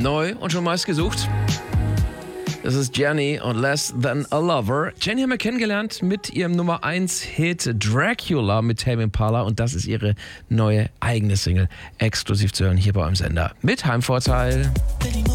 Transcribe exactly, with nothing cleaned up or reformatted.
Neu und schon meist gesucht. Das ist Jenny und Less Than a Lover. Jenny haben wir kennengelernt mit ihrem Nummer eins Hit Dracula mit Tame Impala und das ist ihre neue eigene Single, exklusiv zu hören hier bei eurem Sender mit Heimvorteil.